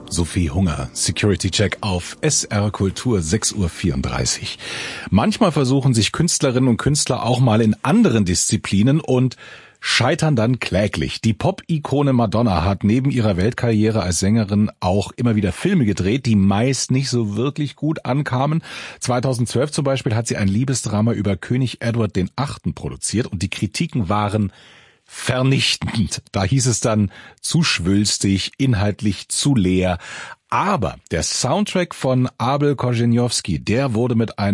Sophie Hunger, Security Check auf SR Kultur 6:34 Uhr. Manchmal versuchen sich Künstlerinnen und Künstler auch mal in anderen Disziplinen und scheitern dann kläglich. Die Pop-Ikone Madonna hat neben ihrer Weltkarriere als Sängerin auch immer wieder Filme gedreht, die meist nicht so wirklich gut ankamen. 2012 zum Beispiel hat sie ein Liebesdrama über König Edward VIII. Produziert und die Kritiken waren vernichtend. Da hieß es dann zu schwülstig, inhaltlich zu leer. Aber der Soundtrack von Abel Korzeniowski, der wurde mit einem